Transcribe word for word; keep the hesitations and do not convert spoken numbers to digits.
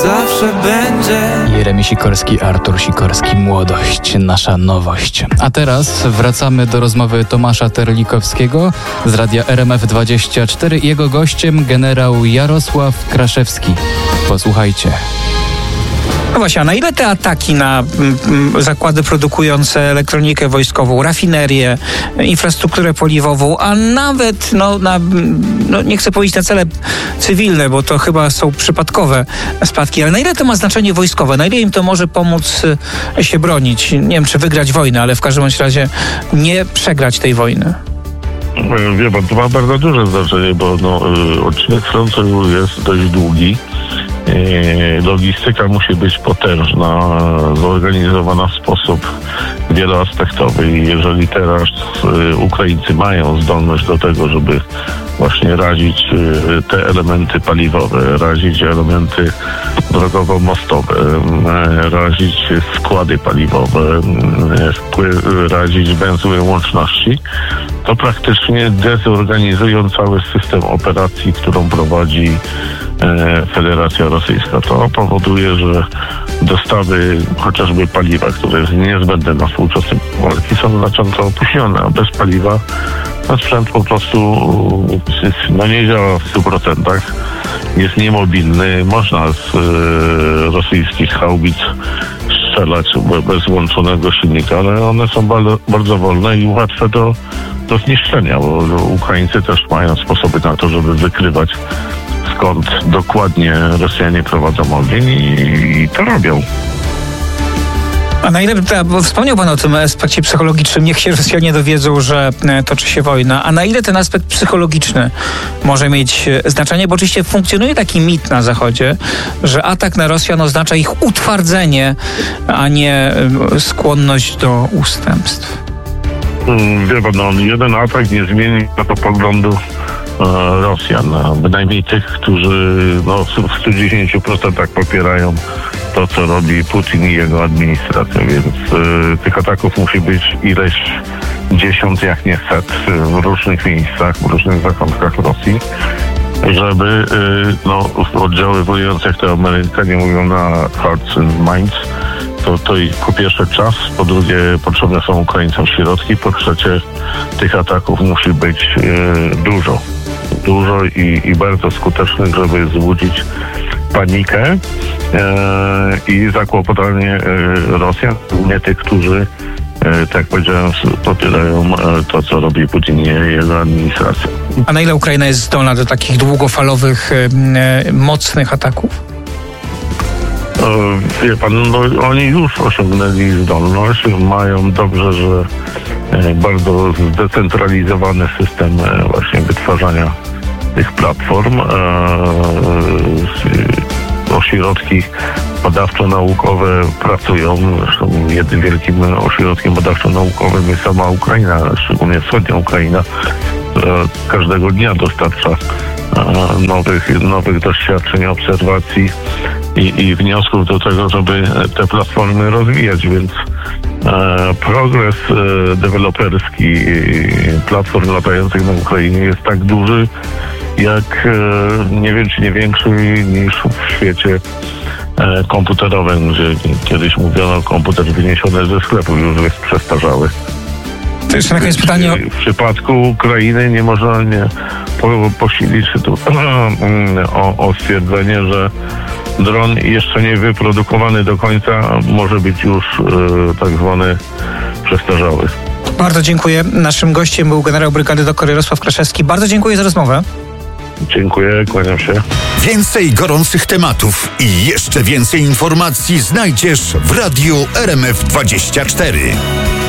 zawsze będzie. Jeremi Sikorski, Artur Sikorski, Młodość, nasza nowość. A teraz wracamy do rozmowy Tomasza Terlikowskiego z radia R M F dwadzieścia cztery. Jego gościem generał Jarosław Kraszewski. Posłuchajcie. No właśnie, a na ile te ataki na m, m, zakłady produkujące elektronikę wojskową, rafinerię, infrastrukturę paliwową, a nawet, no, na, no nie chcę powiedzieć na cele cywilne, bo to chyba są przypadkowe spadki, ale na ile to ma znaczenie wojskowe, na ile im to może pomóc się bronić, nie wiem, czy wygrać wojnę, ale w każdym bądź razie nie przegrać tej wojny? Wie pan, to ma bardzo duże znaczenie, bo no, odcinek frontu jest dość długi. Logistyka musi być potężna, zorganizowana w sposób wieloaspektowy i jeżeli teraz Ukraińcy mają zdolność do tego, żeby właśnie razić te elementy paliwowe, razić elementy drogowo-mostowe, razić składy paliwowe, razić węzły łączności, to praktycznie dezorganizują cały system operacji, którą prowadzi Federacja Rosyjska. To powoduje, że dostawy chociażby paliwa, które jest niezbędne na współczesne walki, są znacząco opóźnione, a bez paliwa no sprzęt po prostu no nie działa w stu procentach, jest niemobilny, można z e, rosyjskich haubic strzelać bez włączonego silnika, ale one są bardzo, bardzo wolne i łatwe do, do zniszczenia, bo Ukraińcy też mają sposoby na to, żeby wykrywać, skąd dokładnie Rosjanie prowadzą ogień i, i to robią. A na ile, bo wspomniał pan o tym aspekcie psychologicznym, niech się Rosjanie dowiedzą, że toczy się wojna, a na ile ten aspekt psychologiczny może mieć znaczenie, bo oczywiście funkcjonuje taki mit na Zachodzie, że atak na Rosjan oznacza ich utwardzenie, a nie skłonność do ustępstw. Wie pan, no, jeden atak nie zmieni poglądu Rosjan, bynajmniej tych, którzy no, w stu dziesięciu procentach popierają to, co robi Putin i jego administracja, więc y, tych ataków musi być ileś dziesiąt, jak nie set w różnych miejscach, w różnych zakątkach Rosji, żeby y, no, oddziaływując, jak to Amerykanie mówią, na hearts and minds, to, to i po pierwsze czas, po drugie potrzebne są Ukraińcom środki, po trzecie tych ataków musi być y, dużo. Dużo i, i bardzo skutecznych, żeby wzbudzić panikę e, i zakłopotanie e, Rosjan, nie tych, którzy, e, tak jak powiedziałem, popierają e, to, co robi Putin i jego administracja. A na ile Ukraina jest zdolna do takich długofalowych, e, mocnych ataków? E, wie pan, no, oni już osiągnęli zdolność, mają dobrze, że e, bardzo zdecentralizowany system e, właśnie wytwarzania tych platform. E, ośrodki badawczo-naukowe pracują. Zresztą jednym wielkim ośrodkiem badawczo-naukowym jest sama Ukraina, szczególnie wschodnia Ukraina, która każdego dnia dostarcza e, nowych, nowych doświadczeń, obserwacji i, i wniosków do tego, żeby te platformy rozwijać, więc e, progres e, deweloperski platform latających na Ukrainie jest tak duży, jak e, nie wiem, czy nie większy niż w świecie e, komputerowym, gdzie kiedyś mówiono, komputer wyniesiony ze sklepu już jest przestarzały. To jeszcze na koniec pytanie o... W przypadku Ukrainy nie można nie po, posilić się tu o, o stwierdzenie, że dron jeszcze nie wyprodukowany do końca może być już e, tak zwany przestarzały. Bardzo dziękuję. Naszym gościem był generał brygady dr Jarosław Kraszewski. Bardzo dziękuję za rozmowę. Dziękuję, kłaniam się. Więcej gorących tematów i jeszcze więcej informacji znajdziesz w Radiu R M F dwadzieścia cztery.